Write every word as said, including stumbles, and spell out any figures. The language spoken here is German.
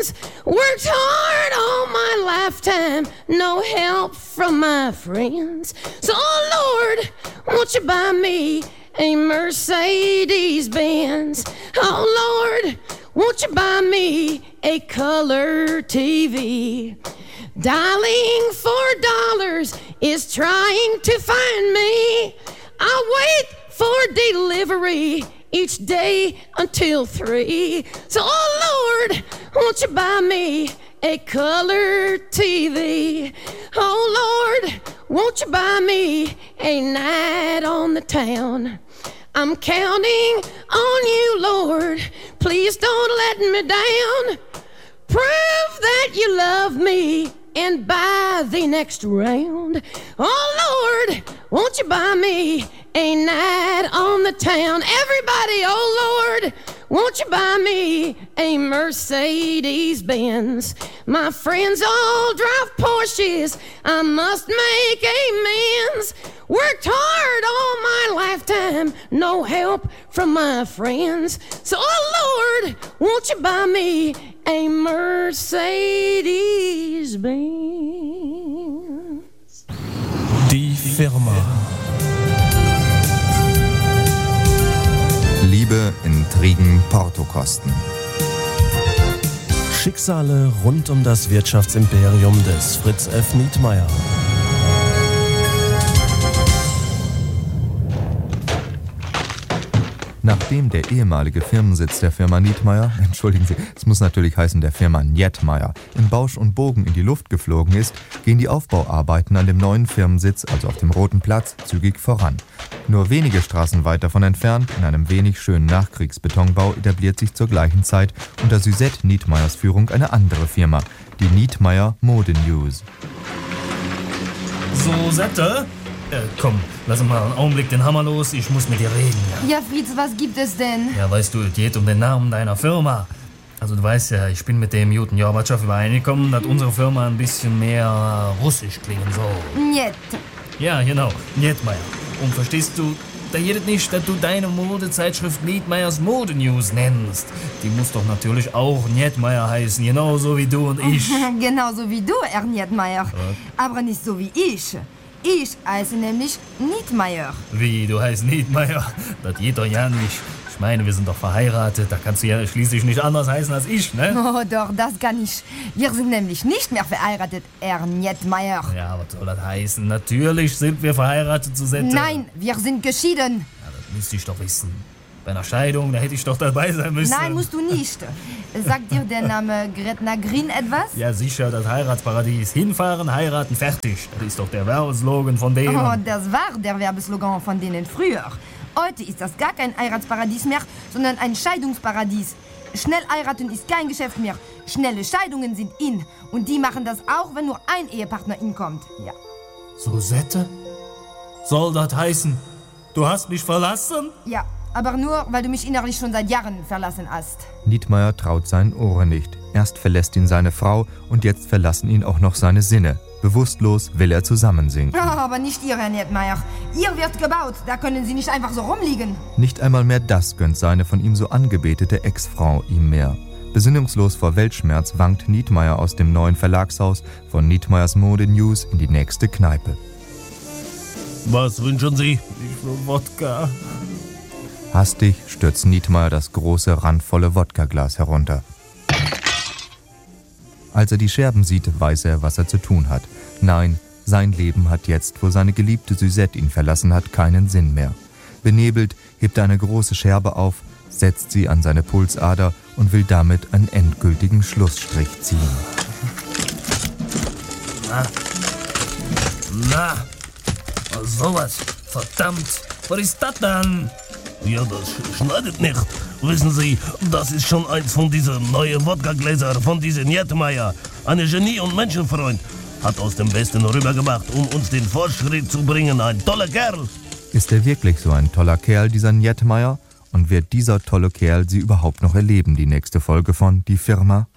bands. Worked hard all my lifetime, no help from my friends. So, oh Lord, won't you buy me a Mercedes-Benz? Oh Lord, won't you buy me a color T V? Dialing for dollars is trying to find me. I'll wait for delivery each day until three. So, oh Lord, won't you buy me a color T V? Oh Lord, won't you buy me a night on the town? I'm counting on you, Lord. Please don't let me down. Prove that you love me and buy the next round. Oh Lord, won't you buy me a night on the town? Everybody, oh Lord, won't you buy me a Mercedes-Benz? My friends all drive Porsches, I must make amends. Worked hard all my lifetime, no help from my friends. So, oh Lord, won't you buy me a Mercedes-Benz? Die Firma. Liebe, Intrigen, Portokosten. Schicksale rund um das Wirtschaftsimperium des Fritz F. Nietmeyer. Nachdem der ehemalige Firmensitz der Firma Nietmeyer, entschuldigen Sie, es muss natürlich heißen der Firma Njetmeyer, in Bausch und Bogen in die Luft geflogen ist, gehen die Aufbauarbeiten an dem neuen Firmensitz, also auf dem Roten Platz, zügig voran. Nur wenige Straßen weit davon entfernt, in einem wenig schönen Nachkriegsbetonbau, etabliert sich zur gleichen Zeit unter Suzette Nietmeyers Führung eine andere Firma, die Nietmeyer Mode News. Suzette? Äh, komm, lass mal einen Augenblick den Hammer los, ich muss mit dir reden. Ja, ja Fritz, was gibt es denn? Ja, weißt du, es geht um den Namen deiner Firma. Also du weißt ja, ich bin mit dem Juten Gorbatschow übereingekommen, dass unsere Firma ein bisschen mehr russisch klingen soll. Njet. Ja, genau, Njetmeyer. Und verstehst du, da geht nicht, dass du deine Modezeitschrift Nietmeyers Mode News nennst. Die muss doch natürlich auch Njetmeyer heißen, genauso wie du und ich. Genauso wie du, Herr Njetmeyer. Ja. Aber nicht so wie ich. Ich heiße nämlich Nietmeyer. Wie, du heißt Nietmeyer? Das geht doch ja nicht. Ich meine, wir sind doch verheiratet. Da kannst du ja schließlich nicht anders heißen als ich, ne? Oh, doch, das kann ich. Wir sind nämlich nicht mehr verheiratet, Herr Njetmeyer. Ja, was soll das heißen? Natürlich sind wir verheiratet, Suzette. Nein, wir sind geschieden. Ja, das müsste ich doch wissen. Bei einer Scheidung, da hätte ich doch dabei sein müssen. Nein, musst du nicht. Sagt dir der Name Gretna Green etwas? Ja, sicher, das Heiratsparadies. Hinfahren, heiraten, fertig. Das ist doch der Werbeslogan von denen. Oh, das war der Werbeslogan von denen früher. Heute ist das gar kein Heiratsparadies mehr, sondern ein Scheidungsparadies. Schnell heiraten ist kein Geschäft mehr. Schnelle Scheidungen sind in. Und die machen das auch, wenn nur ein Ehepartner inkommt. Ja. Suzette? Soll das heißen, du hast mich verlassen? Ja. Aber nur, weil du mich innerlich schon seit Jahren verlassen hast. Nietmeyer traut seinen Ohren nicht. Erst verlässt ihn seine Frau und jetzt verlassen ihn auch noch seine Sinne. Bewusstlos will er zusammensinken. Oh, aber nicht ihr, Herr Njetmeyer. Ihr wird gebaut, da können Sie nicht einfach so rumliegen. Nicht einmal mehr das gönnt seine von ihm so angebetete Ex-Frau ihm mehr. Besinnungslos vor Weltschmerz wankt Nietmeyer aus dem neuen Verlagshaus von Nietmeyers Mode News in die nächste Kneipe. Was wünschen Sie? Ich will Wodka. Hastig stürzt Nietmeyer das große, randvolle Wodkaglas herunter. Als er die Scherben sieht, weiß er, was er zu tun hat. Nein, sein Leben hat jetzt, wo seine geliebte Suzette ihn verlassen hat, keinen Sinn mehr. Benebelt hebt er eine große Scherbe auf, setzt sie an seine Pulsader und will damit einen endgültigen Schlussstrich ziehen. Na, na, sowas, verdammt, was ist das dann? Ja, das schneidet nicht. Wissen Sie, das ist schon eins von diesen neuen Wodka-Gläser von diesem Njetmeyer. Ein Genie und Menschenfreund. Hat aus dem Westen rübergemacht, um uns den Fortschritt zu bringen. Ein toller Kerl. Ist er wirklich so ein toller Kerl, dieser Njetmeyer? Und wird dieser tolle Kerl Sie überhaupt noch erleben, die nächste Folge von Die Firma?